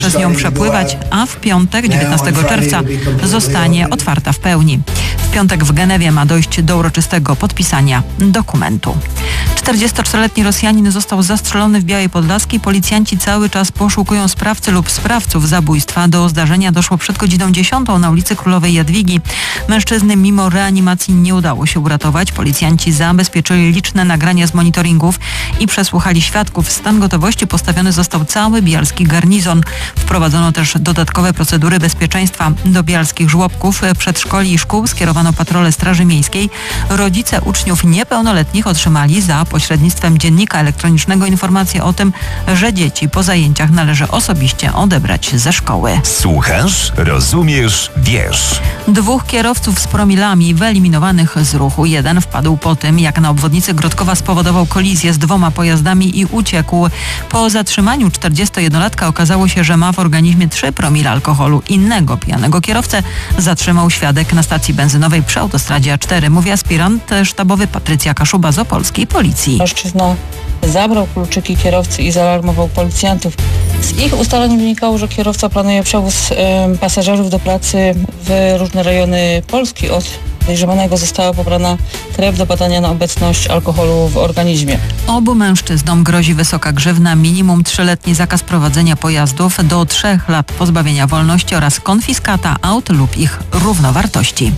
przez nią przepływać, a w piątek, 19 czerwca, zostanie otwarta w pełni. W piątek w Genewie ma dojść do uroczystego podpisania dokumentu. 44-letni Rosjanin został zastrzelony w Białej Podlaskiej. Policjanci cały czas poszukują sprawcy lub sprawców zabójstwa. Do zdarzenia doszło przed godziną 10 na ulicy Królowej Jadwigi. Mężczyzny mimo reanimacji nie udało się uratować. Policjanci zabezpieczyli liczne nagrania z monitoringów i przesłuchali świadków. W stan gotowości postawiony został cały bialski garnizon. Wprowadzono też dodatkowe procedury bezpieczeństwa. Do bialskich żłobków, przedszkoli i szkół skierowano patrole Straży Miejskiej. Rodzice uczniów niepełnoletnich otrzymali za pośrednictwem dziennika elektronicznego informację o tym, że dzieci po zajęciach należy osobiście odebrać ze szkoły. Słuchasz, rozumiesz, wiesz. 2 kierowców z promilami wyeliminowanych z ruchu. Jeden wpadł po tym, jak na obwodnicy Grodkowa spowodował kolizję z 2 pojazdami i uciekł. Po zatrzymaniu 41-latka okazało się, że ma w organizmie 3 promile alkoholu. Innego pijanego kierowcę zatrzymał świadek na stacji benzynowej przy autostradzie A4, mówi aspirant sztabowy Patrycja Kaszuba z opolskiej policji. Mężczyzna zabrał kluczyki kierowcy i zaalarmował policjantów. Z ich ustaleń wynikało, że kierowca planuje przewóz pasażerów do pracy w różne rejony Polski. Od podejrzewanego została pobrana krew do badania na obecność alkoholu w organizmie. Obu mężczyznom grozi wysoka grzywna, minimum 3-letni zakaz prowadzenia pojazdów, do 3 lat pozbawienia wolności oraz konfiskata aut lub ich równowartości.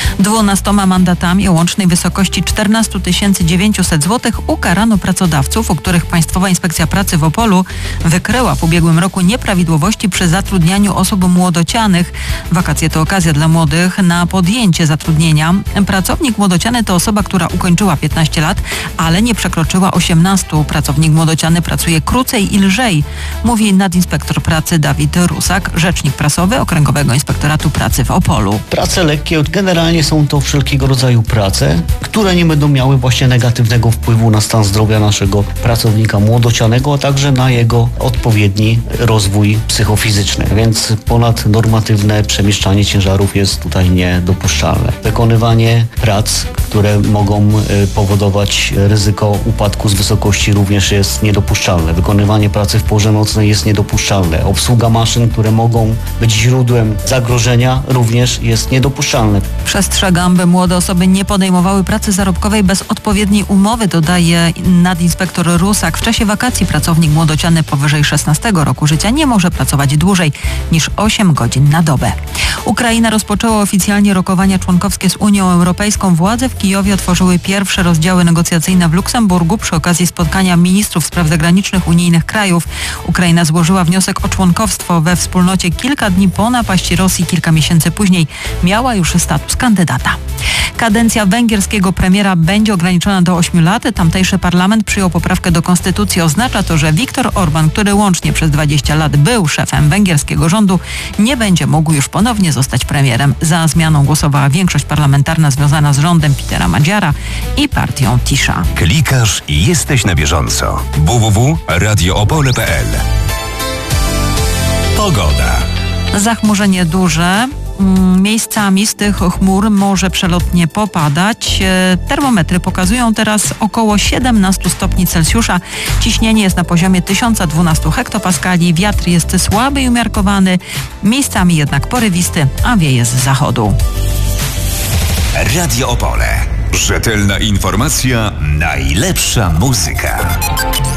12 mandatami o łącznej wysokości 14 900 zł ukarano pracodawców, u których Państwowa Inspekcja Pracy w Opolu wykryła w ubiegłym roku nieprawidłowości przy zatrudnianiu osób młodocianych. Wakacje to okazja dla młodych na podjęcie zatrudnienia. Pracownik młodociany to osoba, która ukończyła 15 lat, ale nie przekroczyła 18. Pracownik młodociany pracuje krócej i lżej, mówi nadinspektor pracy Dawid Rusak, rzecznik prasowy Okręgowego Inspektoratu Pracy w Opolu. Prace lekkie generalnie są to wszelkiego rodzaju prace, które nie będą miały właśnie negatywnego wpływu na stan zdrowia naszego pracownika młodocianego, a także na jego odpowiedni rozwój psychofizyczny. Więc ponadnormatywne przemieszczanie ciężarów jest tutaj niedopuszczalne. Wykonywanie prac, które mogą powodować ryzyko upadku z wysokości, również jest niedopuszczalne. Wykonywanie pracy w porze nocnej jest niedopuszczalne. Obsługa maszyn, które mogą być źródłem zagrożenia, również jest niedopuszczalne. Przestrzegam, by młode osoby nie podejmowały pracy zarobkowej bez odpowiedniej umowy, dodaje nadinspektor Rusak. W czasie wakacji pracownik młodociany powyżej 16 roku życia nie może pracować dłużej niż 8 godzin na dobę. Ukraina rozpoczęła oficjalnie rokowania członkowskie z Unią Europejską. Władze w Kijowie otworzyły pierwsze rozdziały negocjacyjne w Luksemburgu przy okazji spotkania ministrów spraw zagranicznych unijnych krajów. Ukraina złożyła wniosek o członkowstwo we wspólnocie kilka dni po napaści Rosji. Kilka miesięcy później miała już status kandydata. Kadencja węgierskiego premiera będzie ograniczona do 8 lat. Tamtejszy parlament przyjął poprawkę do konstytucji. Oznacza to, że Viktor Orban, który łącznie przez 20 lat był szefem węgierskiego rządu, nie będzie mógł już ponownie zostać premierem. Za zmianą głosowała większość parlamentarna związana z rządem Petera Madziara i partią Tisza. Klikasz i jesteś na bieżąco. www.radioopole.pl. Pogoda. Zachmurzenie duże. Miejscami z tych chmur może przelotnie popadać. Termometry pokazują teraz około 17 stopni Celsjusza. Ciśnienie jest na poziomie 1012 hektopaskali. Wiatr jest słaby i umiarkowany, miejscami jednak porywisty, a wieje z zachodu. Radio Opole. Rzetelna informacja, najlepsza muzyka.